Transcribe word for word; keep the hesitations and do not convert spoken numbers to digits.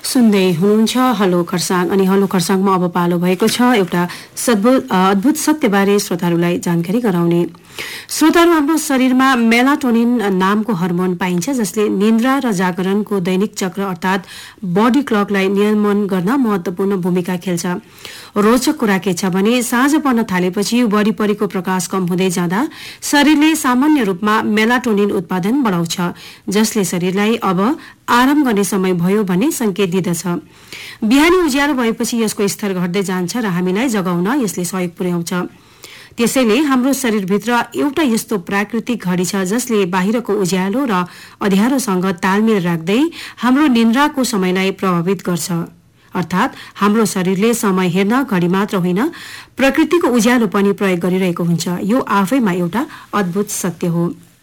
सुन्दै हुनुहुन्छ हलो खरसाङ अनि हलो खरसाङमा अब पालो भएको छ एउटा सद्भुत अद्भुत सत्यबारे श्रोताहरूलाई जानकारी गराउने। श्रोताहरू, हाम्रो शरीरमा मेलाटोनिन नामको हर्मोन पाइन्छ जसले निन्द्रा र जागरणको दैनिक चक्र अर्थात् बडी क्लकलाई नियमन गर्न महत्वपूर्ण भूमिका खेल्छ। रोचक कुरा के छ भने साँझ पर्न थालेपछि वरिपरिको प्रकाश कम हुँदै जाँदा शरीरले सामान्य रूपमा मेलाटोनिन उत्पादन बढाउँछ, जसले शरीरलाई अब आराम गर्ने समय भयो भन्ने संकेत दिँदछ। बिहानी उज्यालो भएपछि यसको स्तर घट्दै जान्छ र हामीलाई जगाउन यसले सहयोग पुर्याउँछ। त्यसैले हाम्रो शरीरभित्र एउटा यस्तो प्राकृतिक घडी छ जसले बाहिरको उज्यालो र अँध्यारोसँग तालमेल राख्दै हाम्रो निन्द्राको समयलाई प्रभावित गर्छ। अर्थात् हाम्रो शरीरले समय हेर्न घडी मात्र होइन, प्रकृतिको उज्यालो पनि प्रयोग गरिरहेको हुन्छ। यो आफैमा एउटा अद्भुत सत्य हो।